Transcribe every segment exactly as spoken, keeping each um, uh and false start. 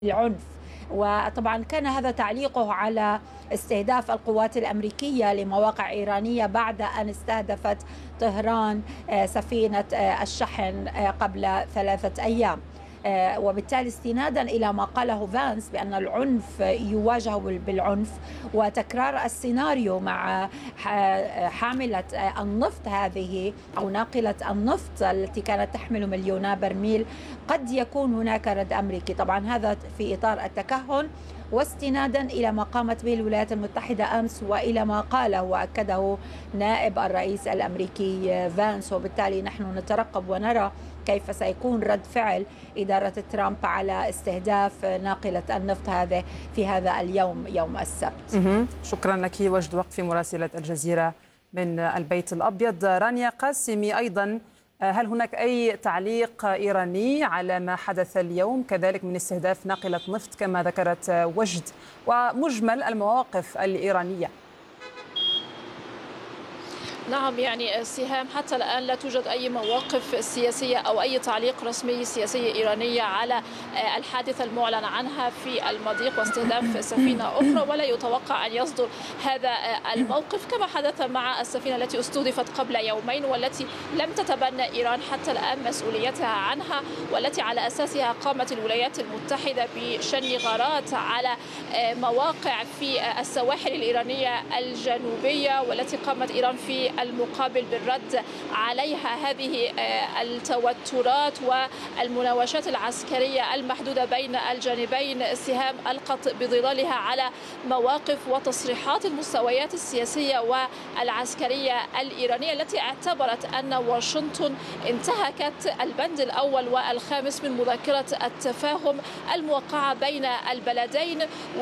العنف. وطبعا كان هذا تعليقه على استهداف القوات الأمريكية لمواقع إيرانية بعد أن استهدفت طهران سفينة الشحن قبل ثلاثة أيام. وبالتالي استنادا إلى ما قاله فانس بأن العنف يواجه بالعنف، وتكرار السيناريو مع حاملة النفط هذه أو ناقلة النفط التي كانت تحمل مليونا برميل، قد يكون هناك رد أمريكي. طبعا هذا في إطار التكهن واستنادا إلى ما قامت به الولايات المتحدة أمس وإلى ما قاله وأكده نائب الرئيس الأمريكي فانس. وبالتالي نحن نترقب ونرى كيف سيكون رد فعل إدارة ترامب على استهداف ناقلة النفط هذه في هذا اليوم يوم السبت. شكرا لك وجد وقفي مراسلة الجزيرة من البيت الأبيض. رانيا قاسمي، أيضا هل هناك أي تعليق إيراني على ما حدث اليوم كذلك من استهداف ناقلة نفط كما ذكرت وجد، ومجمل المواقف الإيرانية؟ نعم، يعني سهام حتى الآن لا توجد أي مواقف سياسية أو أي تعليق رسمي سياسية إيرانية على الحادثة المعلن عنها في المضيق واستهداف سفينة أخرى، ولا يتوقع أن يصدر هذا الموقف كما حدث مع السفينة التي استهدفت قبل يومين والتي لم تتبنى إيران حتى الآن مسؤوليتها عنها، والتي على أساسها قامت الولايات المتحدة بشن غارات على مواقع في السواحل الإيرانية الجنوبية، والتي قامت إيران في المقابل بالرد عليها. هذه التوترات والمناوشات العسكرية المحدودة بين الجانبين سهام ألقت بظلالها على مواقف وتصريحات المستويات السياسية والعسكرية الإيرانية، التي اعتبرت أن واشنطن انتهكت البند الأول والخامس من مذكرة التفاهم الموقعة بين البلدين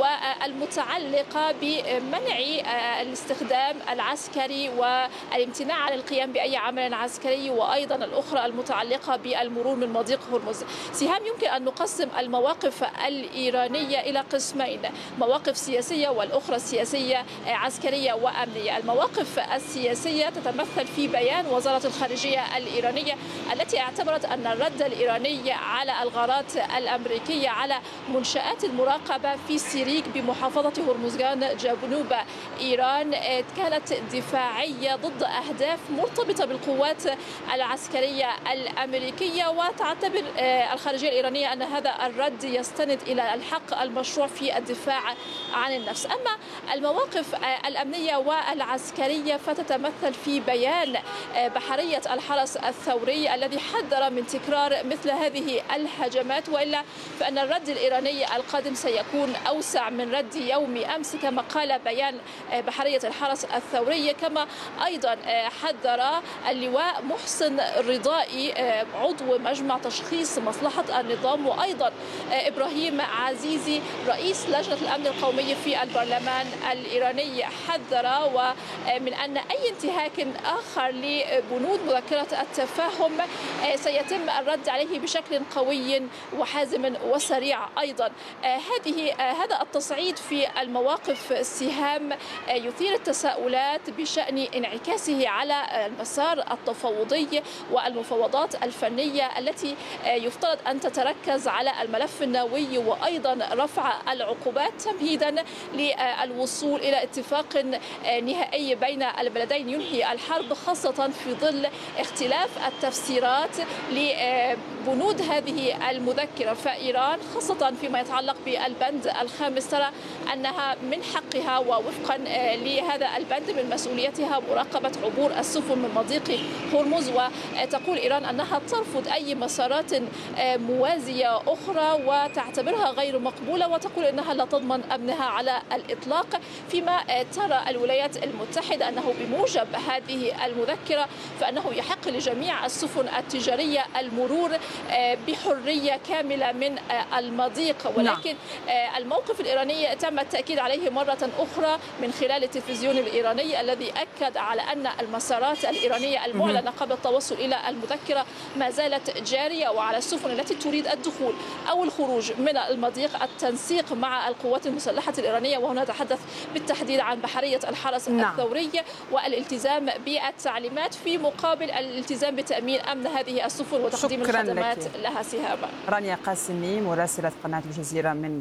والمتعلقة بمنع الاستخدام العسكري والامتناع عن القيام بأي عمل عسكري، وأيضا الأخرى المتعلقة بالمرور من مضيق هرمز. سهام يمكن أن نقسم المواقف الإيرانية إلى قسمين، مواقف سياسية والأخرى سياسية عسكرية وأمنية. المواقف السياسية تتمثل في بيان وزارة الخارجية الإيرانية التي اعتبرت أن الرد الإيراني على الغارات الأمريكية على منشآت المراقبة في سيريك بمحافظة هرمزغان جنوب إيران كانت دفاعية ضد أهداف مرتبطة بالقوات العسكرية الأمريكية، وتعتبر الخارجية الإيرانية أن هذا الرد يستند إلى الحق المشروع في الدفاع عن النفس. أما المواقف الأمنية والعسكرية فتتمثل في بيان بحرية الحرس الثوري الذي حذر من تكرار مثل هذه الهجمات، وإلا فإن الرد الإيراني القادم سيكون أوسع من رد يوم أمس كما قال بيان بحرية الحرس الثوري. كما أيضا حذر اللواء محسن الرضائي عضو مجمع تشخيص مصلحة النظام، وأيضا إبراهيم عزيزي رئيس لجنة الأمن القومي في البرلمان الإيراني حذر ومن أن أي انتهاك آخر لبنود مذكرة التفاهم سيتم الرد عليه بشكل قوي وحازم وسريع. أيضا هذه هذا التصعيد في المواقف السهام يثير التساؤلات بشأن انعكاسه على المسار التفاوضي والمفاوضات الفنية التي يفترض أن تتركز على الملف النووي وأيضا رفع العقوبات تمهيدا للوصول إلى اتفاق نهائي بين البلدين ينهي الحرب، خاصة في ظل اختلاف التفسيرات لبنود هذه المذكرة. فإيران خاصة فيما يتعلق بالبند الخامس ترى أنها من حقها ووفقا لهذا البند من مسؤوليتها مراقبة عبور السفن من مضيق هرمز، وتقول إيران أنها ترفض أي مسارات موازية أخرى وتعتبرها غير مقبولة، وتقول أنها لا تضمن أمنها على الإطلاق. فيما ترى الولايات المتحدة أنه بموجب هذه المذكرة فأنه يحق لجميع السفن التجارية المرور بحرية كاملة من المضيق، ولكن الموقف الإيراني تم التأكيد عليه مرة أخرى من خلال التلفزيون الإيراني الذي أكد على أن المسارات الإيرانية المعلنة قبل التوصل إلى المذكرة ما زالت جارية، وعلى السفن التي تريد الدخول أو الخروج من المضيق التنسيق مع القوات المسلحة الإيرانية، وهنا نتحدث بالتحديد عن بحرية الحرس نعم. الثوري، والالتزام بالتعليمات في مقابل الالتزام بتأمين أمن هذه السفن وتقديم الخدمات لك. لها. سهام. رانيا قاسمي مراسلة قناة الجزيرة من